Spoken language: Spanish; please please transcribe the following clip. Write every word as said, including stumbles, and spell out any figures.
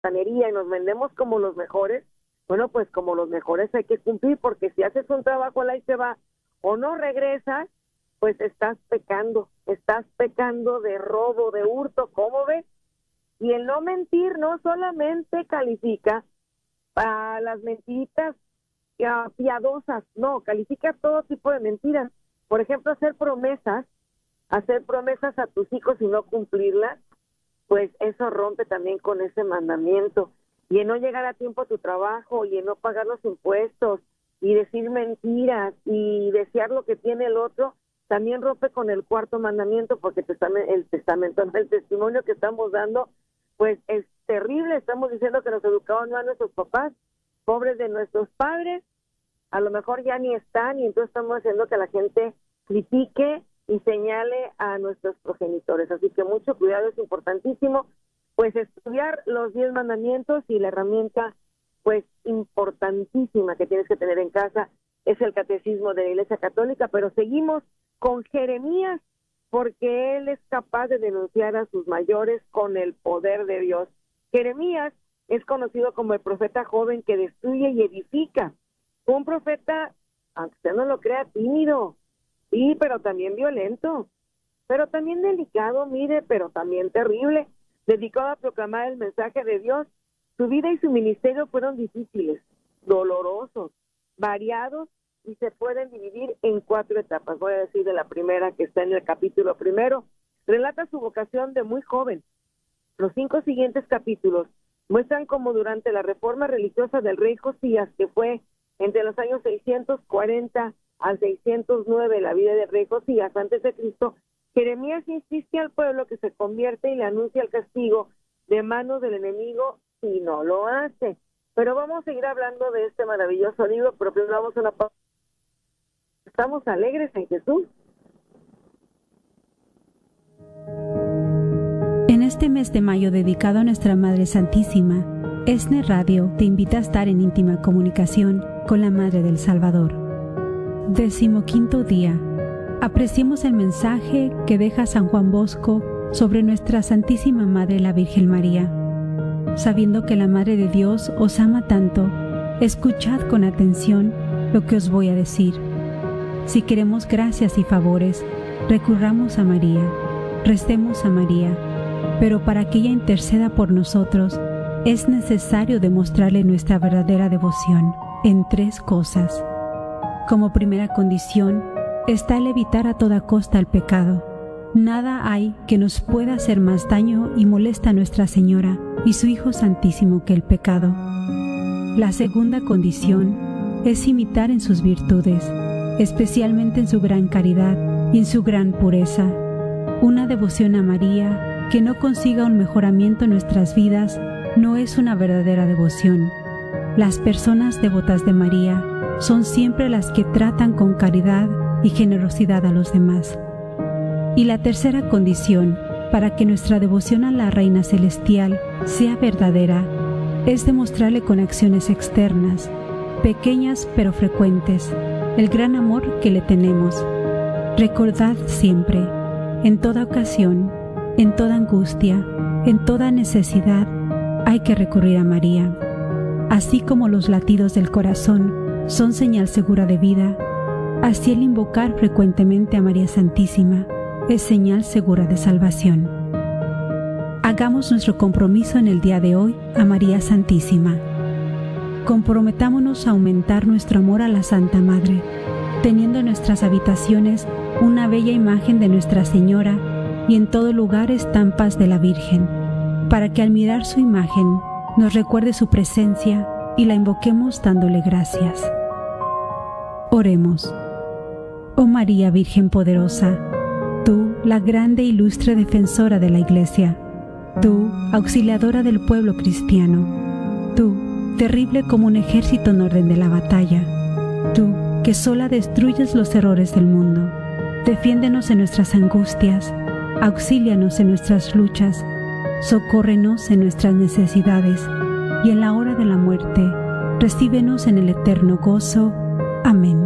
altanería y nos vendemos como los mejores, bueno, pues como los mejores hay que cumplir, porque si haces un trabajo, ahí te va, o no regresas, pues estás pecando, estás pecando de robo, de hurto, ¿cómo ves? Y el no mentir no solamente califica a las mentiritas piadosas, no, califica todo tipo de mentiras. Por ejemplo, hacer promesas, hacer promesas a tus hijos y no cumplirlas, pues eso rompe también con ese mandamiento. Y en no llegar a tiempo a tu trabajo, y en no pagar los impuestos, y decir mentiras, y desear lo que tiene el otro, también rompe con el cuarto mandamiento, porque el testamento, el testimonio que estamos dando, pues es terrible. Estamos diciendo que nos educaron no a nuestros papás, pobres de nuestros padres, a lo mejor ya ni están, y entonces estamos haciendo que la gente critique y señale a nuestros progenitores. Así que mucho cuidado, es importantísimo, pues estudiar los diez mandamientos, y la herramienta, pues importantísima que tienes que tener en casa es el catecismo de la Iglesia Católica. Pero seguimos con Jeremías, porque él es capaz de denunciar a sus mayores con el poder de Dios. Jeremías es conocido como el profeta joven que destruye y edifica. Un profeta, aunque usted no lo crea, tímido, sí, pero también violento, pero también delicado, mire, pero también terrible, dedicado a proclamar el mensaje de Dios. Su vida y su ministerio fueron difíciles, dolorosos, variados, y se pueden dividir en cuatro etapas. Voy a decir de la primera, que está en el capítulo primero. Relata su vocación de muy joven. Los cinco siguientes capítulos muestran cómo durante la reforma religiosa del rey Josías, que fue entre los años seiscientos cuarenta al seiscientos nueve, la vida del rey Josías antes de Cristo, Jeremías insiste al pueblo que se convierte y le anuncia el castigo de manos del enemigo si no lo hace. Pero vamos a seguir hablando de este maravilloso libro, pero primero vamos a una pausa. Estamos alegres en Jesús. En este mes de mayo dedicado a nuestra Madre Santísima, ESNE Radio te invita a estar en íntima comunicación con la Madre del Salvador. Decimoquinto día. Apreciemos el mensaje que deja San Juan Bosco sobre nuestra Santísima Madre la Virgen María. Sabiendo que la Madre de Dios os ama tanto, escuchad con atención lo que os voy a decir. Si queremos gracias y favores, recurramos a María, recemos a María, pero para que ella interceda por nosotros, es necesario demostrarle nuestra verdadera devoción en tres cosas. Como primera condición está el evitar a toda costa el pecado. Nada hay que nos pueda hacer más daño y molesta a Nuestra Señora y su Hijo Santísimo que el pecado. La segunda condición es imitar en sus virtudes, especialmente en su gran caridad y en su gran pureza. Una devoción a María que no consiga un mejoramiento en nuestras vidas no es una verdadera devoción. Las personas devotas de María son siempre las que tratan con caridad y generosidad a los demás. Y la tercera condición para que nuestra devoción a la Reina Celestial sea verdadera es demostrarle con acciones externas, pequeñas pero frecuentes, el gran amor que le tenemos. Recordad siempre, en toda ocasión, en toda angustia, en toda necesidad, hay que recurrir a María. Así como los latidos del corazón son señal segura de vida, así el invocar frecuentemente a María Santísima es señal segura de salvación. Hagamos nuestro compromiso en el día de hoy a María Santísima. Comprometámonos a aumentar nuestro amor a la Santa Madre, teniendo en nuestras habitaciones una bella imagen de Nuestra Señora y en todo lugar estampas de la Virgen, para que al mirar su imagen nos recuerde su presencia y la invoquemos dándole gracias. Oremos. Oh María Virgen poderosa, tú, la grande e ilustre defensora de la Iglesia, tú, auxiliadora del pueblo cristiano, tú, terrible como un ejército en orden de la batalla, tú, que sola destruyes los errores del mundo, defiéndenos en nuestras angustias, auxílianos en nuestras luchas, socórrenos en nuestras necesidades, y en la hora de la muerte, recíbenos en el eterno gozo. Amén.